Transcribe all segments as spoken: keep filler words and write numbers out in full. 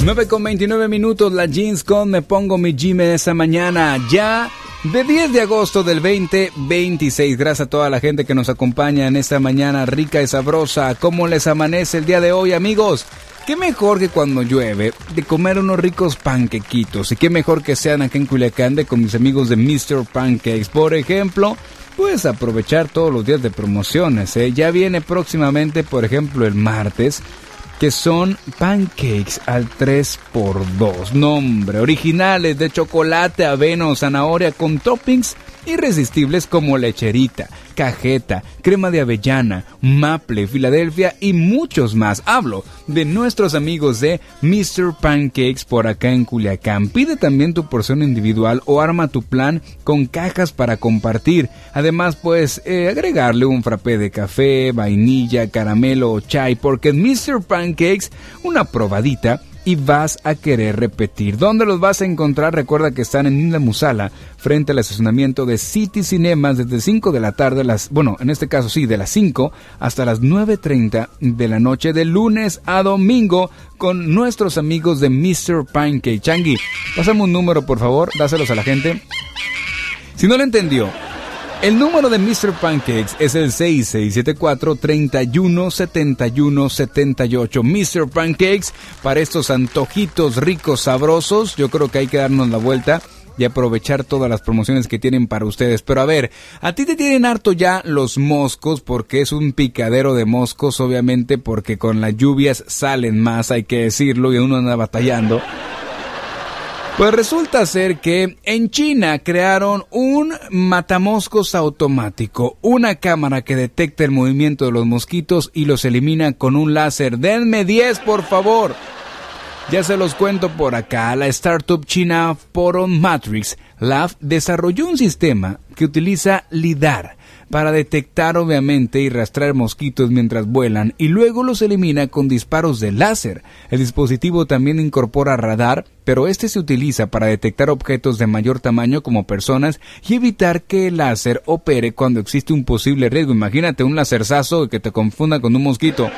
nueve con veintinueve minutos, la Jeans con Me Pongo Mi Gym esta mañana, ya de diez de agosto del veinte veintiséis. Gracias a toda la gente que nos acompaña en esta mañana rica y sabrosa. ¿Cómo les amanece el día de hoy, amigos? Qué mejor que cuando llueve de comer unos ricos panquequitos. Y qué mejor que sean acá en Culiacán de con mis amigos de mister Pancakes. Por ejemplo, puedes aprovechar todos los días de promociones, ¿eh? Ya viene próximamente, por ejemplo, el martes, que son pancakes al tres por dos. Nombre, originales de chocolate, avena o zanahoria con toppings irresistibles como lecherita, cajeta, crema de avellana, maple, Filadelfia y muchos más. Hablo de nuestros amigos de mister Pancakes por acá en Culiacán. Pide también tu porción individual o arma tu plan con cajas para compartir. Además puedes eh, agregarle un frappé de café, vainilla, caramelo o chai, porque en mister Pancakes una probadita y vas a querer repetir. ¿Dónde los vas a encontrar? Recuerda que están en Isla Musala, frente al estacionamiento de City Cinemas, desde cinco de la tarde, las, bueno, en este caso sí, de las cinco hasta las nueve treinta de la noche, de lunes a domingo, con nuestros amigos de mister Pancake. Changi, pásame un número, por favor, dáselos a la gente. Si no lo entendió, el número de mister Pancakes es el seis seis siete cuatro, tres uno, siete uno siete ocho. mister Pancakes, para estos antojitos ricos, sabrosos, yo creo que hay que darnos la vuelta y aprovechar todas las promociones que tienen para ustedes. Pero a ver, a ti te tienen harto ya los moscos, porque es un picadero de moscos, obviamente, porque con las lluvias salen más, hay que decirlo, y uno anda batallando. Pues resulta ser que en China crearon un matamoscos automático, una cámara que detecta el movimiento de los mosquitos y los elimina con un láser. Denme diez, por favor. Ya se los cuento por acá. La startup china Photon Matrix Lab desarrolló un sistema que utiliza lidar para detectar obviamente y rastrear mosquitos mientras vuelan y luego los elimina con disparos de láser. El dispositivo también incorpora radar, pero este se utiliza para detectar objetos de mayor tamaño como personas y evitar que el láser opere cuando existe un posible riesgo. Imagínate un laserzazo que te confunda con un mosquito.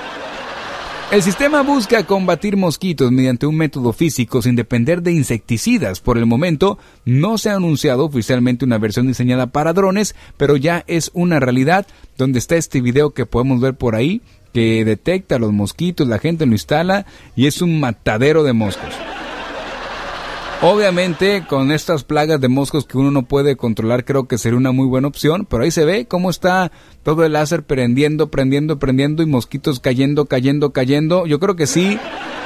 El sistema busca combatir mosquitos mediante un método físico sin depender de insecticidas. Por el momento, no se ha anunciado oficialmente una versión diseñada para drones, pero ya es una realidad. Donde está este video que podemos ver por ahí, que detecta los mosquitos, la gente lo instala y es un matadero de moscos. Obviamente, con estas plagas de moscos que uno no puede controlar, creo que sería una muy buena opción, pero ahí se ve cómo está todo el láser prendiendo, prendiendo, prendiendo y mosquitos cayendo, cayendo, cayendo. Yo creo que sí,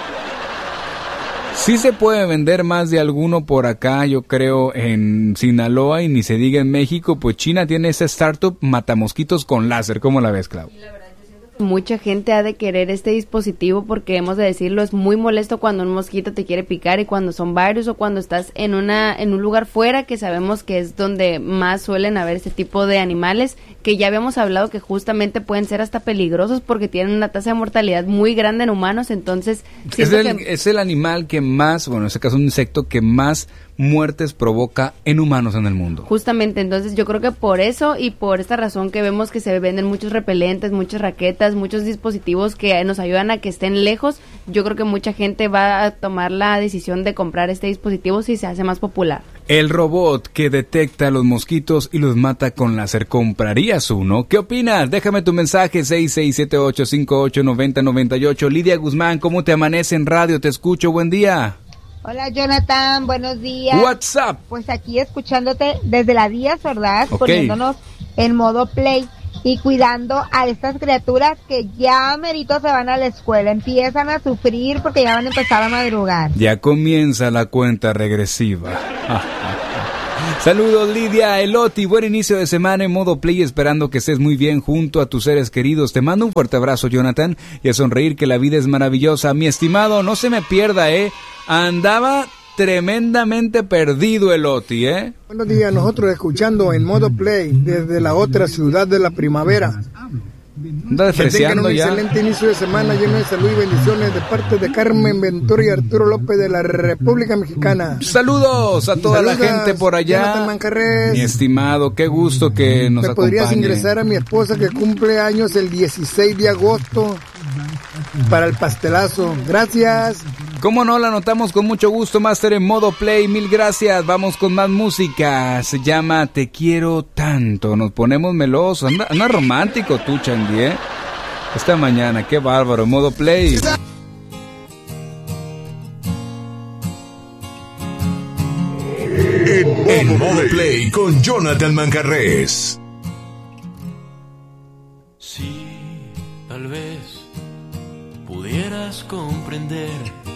sí se puede vender más de alguno por acá, yo creo, en Sinaloa y ni se diga en México, pues China tiene esa startup matamosquitos con láser. ¿Cómo la ves, Clau? Mucha gente ha de querer este dispositivo porque, hemos de decirlo, es muy molesto cuando un mosquito te quiere picar y cuando son varios o cuando estás en una en un lugar fuera, que sabemos que es donde más suelen haber este tipo de animales, que ya habíamos hablado que justamente pueden ser hasta peligrosos porque tienen una tasa de mortalidad muy grande en humanos. Entonces es el, que... es el animal que más, bueno, en este caso un insecto que más muertes provoca en humanos en el mundo. Justamente, entonces yo creo que por eso y por esta razón que vemos que se venden muchos repelentes, muchas raquetas, muchos dispositivos que nos ayudan a que estén lejos, yo creo que mucha gente va a tomar la decisión de comprar este dispositivo si se hace más popular. El robot que detecta los mosquitos y los mata con láser, ¿comprarías uno? ¿Qué opinas? Déjame tu mensaje seis seis siete ocho cinco ocho nueve cero nueve ocho. Lidia Guzmán, ¿cómo te amanece en radio? Te escucho, buen día. Hola Jonathan, buenos días. What's up? Pues aquí escuchándote desde la Díaz Ordaz, okay. Poniéndonos en modo play y cuidando a estas criaturas que ya merito se van a la escuela, empiezan a sufrir porque ya van a empezar a madrugar. Ya comienza la cuenta regresiva. Saludos Lidia, Eloti, buen inicio de semana en modo play, esperando que estés muy bien junto a tus seres queridos. Te mando un fuerte abrazo, Jonathan, y a sonreír, que la vida es maravillosa. Mi estimado, no se me pierda, eh, andaba tremendamente perdido Eloti, eh. Buenos días, nosotros escuchando en modo play desde la otra ciudad de la primavera. Anda despreciando ya. Un excelente inicio de semana lleno de salud y bendiciones de parte de Carmen Ventura y Arturo López de la República Mexicana. Saludos a toda Saludas, la gente por allá. Mi estimado, qué gusto que nos ¿Me acompañe. podrías ingresar a mi esposa que cumple años el dieciséis de agosto para el pastelazo? Gracias. ¿Cómo no? La anotamos con mucho gusto, Master, en modo play. Mil gracias. Vamos con más música. Se llama Te quiero tanto. Nos ponemos melosos. Anda, anda romántico tú, Changi, ¿eh? Esta mañana, qué bárbaro, en modo play. En, en modo play con Jonathan Manjarrés. Sí, tal vez pudieras comprender